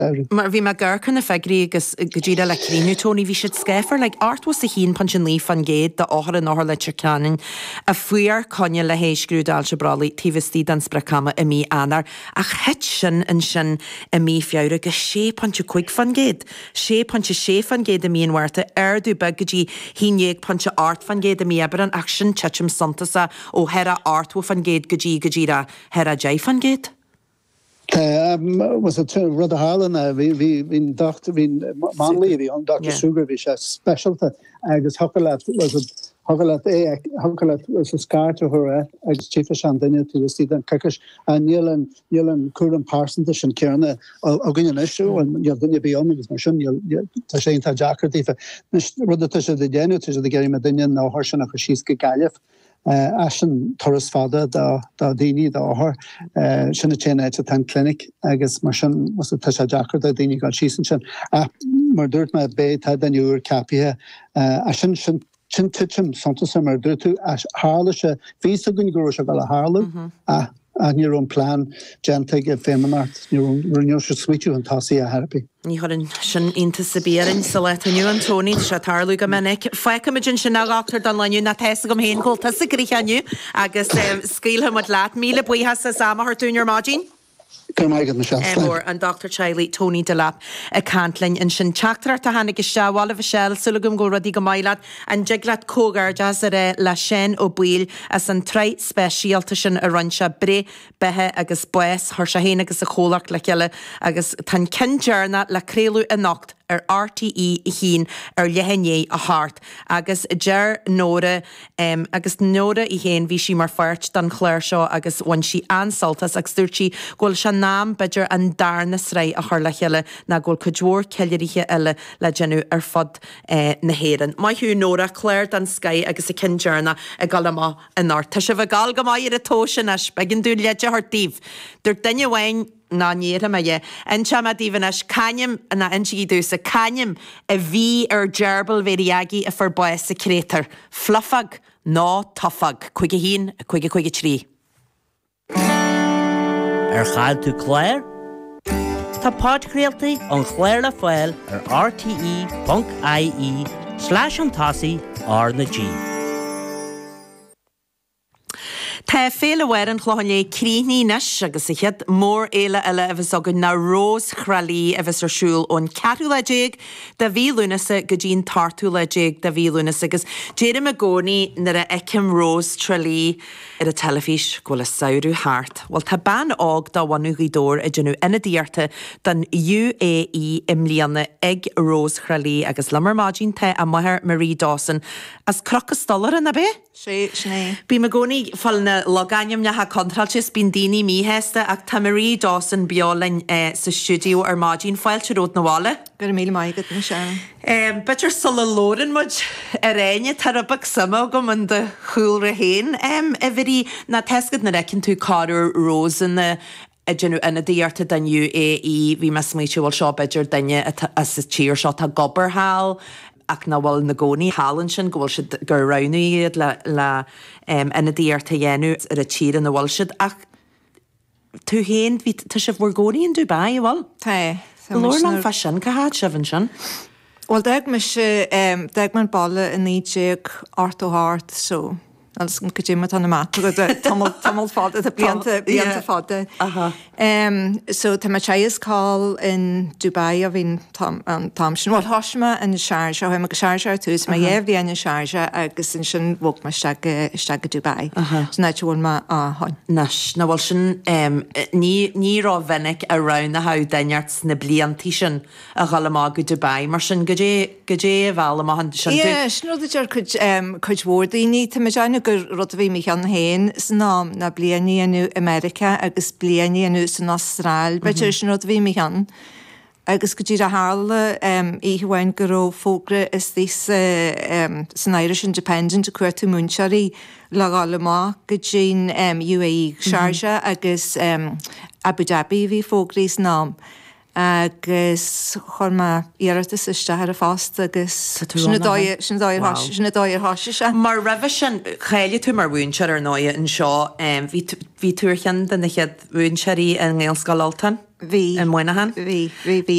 Mar bhí me ggurcan na fegraí agus go ddíra le críú Tony bhí siad scéfar le art was a hín pan sin líf an géad de áthar an áthar le ceanin a fuiar conne le hééisgrú dáil se bralaí tíhistí an spracama a mí anar ach het sin in sin a mí fiáir agus sé pantse chuig fan géad. Sé pantse sé fan géad a míon warta dú be go dtí hínéag pantse art fan géad a mí ebar an ach sin tetim santasa ó hera artú fan géad go ddíra hera dé fan géad. Was it Rudder Harlan? Vin Doctor Manley, on Dr. Sugar, which a specialty. Agus Huckalat was a scar to her as chief of Shandina to the Stephen Kirkish and Yelan Curran Parsons and Kierna Ogin issue and you're going to be on as machine you'll Tashain Tajakarti for Rudder Tisha the Jenny to the Gary Medinian now Horshana Kashiska Galif. Ashen Torres Fada da Dini da her sinna chéna at a clinic agus mar sin was a Tasha Jacker da Dini got sheesin sin mar dúirt me bé tá den úr capie sin titim santas mar dúirtu hála se ví a gunn go se gal a hálan a ní an plán gentig a fémanart ní se switú an tasí a herpi. Ní an sin inta sa bíarin sa le aniu an Tony se tarlú go minic. Feicimidjin sin agachtar don leniu na teessa gom héin golta sa grithaniu agus scíilha mod leat míle buíthe sa sama hartúnar mágin. Mór an Dr. Chiley Tony Delap a Cantlain in sin teachtar a hanig is seáil a bhsell sulúgum go radí go maiilad an jiglat cógar jazz le sin ó buil as an treit speisialta sin a ranse bre bethe agus bues thar se héine agus a chólach le ceile agus tan cinjarna le créú a nacht RTE hín lehenné a hart agus ger nóra agus nóra I héin bhí si mar fairt dan chléir seo agus bhain si ansaltas agus dúirtí ghfuil se nám beidir an darna srei a thar le cheile na ghfuil cudhór ceileirithe eile le genú fod na héan. Mai hiú nóra chléir dan Sky agus a cinjarna a galama an art. Tá se bh gal go mai a tósin as begin dú leide hartíh. Dúir danne bhain ná níra me je. En chama dívan as canim na NG dús a canim a bhí gerbal veriagi a forboes a crétar. Fluffag ná tofag. Cuige hín a cuige trí. Chael tú Claire? Tá páidcréaltaí an Chléir le Foiil rte.ie/an-tasi na G. Tá féle bhhair an chláinlé críní nes agus I chead mór éile eile a bheits agan na rós chralí a bheits arsúil ón ceatú leidéig de bhí lúnasa go dín tartú leidéig de bhí lúnasa agus déidir a gcónaí nar a ecim rós tralí ar a telefís go le saoirú háart. Well tá ban ág dá bhainú dór a genú ina díarta den UAE imlíanna ag rós chralí agus lamar mágin te a maithir Marie Dawson as crocas dollar in a bé? Sné. Bí me gcónaí falna loganium na ha contraltis bín daoine míhéasta ach tá Marie Dawson beolainn sa studio ar mágin fáilte ród na bhála. Gur mí maigad na se. Bitir sulla lórin mud a réine tar a bag sama go man de chúl ra héin. A bhí na tesgad na recinn tú carú Rosen a genú ina díarta den UAE bhí me smaitiúil seo beidir daine as sa tíir seo tá gobarthal ach na bhfuil na gcónaí hálann sin go bhfuil siad gur rana iad le ina díarta dhéanú ar a tír na bhfuil siad ach tú héin tá sibh bhór gcónaí in Dubai bhfuil? Tá. Lór an fa sin go háid sibhann sin? Well, deag man balle in níideag art ó hart so als go dtíime an mat go tamil fád a blianta fáda. So tá Matthias call in Dubai a bhín tamsin bhil thoisma in Sharjah ha go Sharjah tús ma dhéh bhí in Sharjah agus in sin bhg me steag Dubai. So náid bhfuil ma áhain. Nas, na bhil sin ní rá bhennic a ran na ha daineart na bliantí sin a chalamá go Dubai mar sin go dé bhela má han sin. Yeah, snúidir chuid bhórdaí tá me gur rud bhí mich an héin san nám na blianaí anú America agus blianaí anú san Austrál, beidir sin rud bhí mich an. Agus go dtír a hála íhhain go fógra is dhís san Irish Independent a cuairtú múnsearí le gála má go dín UAE Sharjah agus Abu Dhabi bhí fógraí san nám. Agus chorma iartas iste ar a fást agus sinna dóir háise se. Mar raheh sin chéile tú mar bhúnsear ar náide an seo bhí túirchan den na chead bhúnseirí an ggéalscáiltan? Bhí an muinahan? bhí